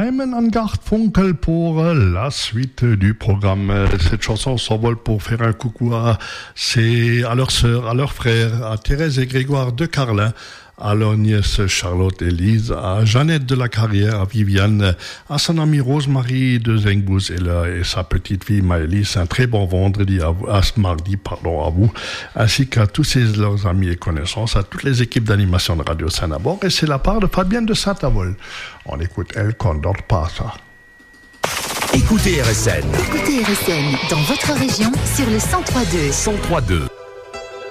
Simon and Garfunkel pour la suite du programme. Cette chanson s'envole pour faire un coucou à leurs sœurs, à leurs frères, à Thérèse et Grégoire de Carlin, à leur nièce Charlotte et Lise, à Jeannette de la Carrière, à Viviane, à son amie Rosemarie de Zengbous et sa petite fille Maëlys. Un très bon vendredi mardi à vous, ainsi qu'à tous leurs amis et connaissances, à toutes les équipes d'animation de Radio Saint-Abord. Et c'est la part de Fabienne de Saint-Avold. On écoute El Condor Pasa. Écoutez RSN. Écoutez RSN dans votre région sur le 103.2. 103.2.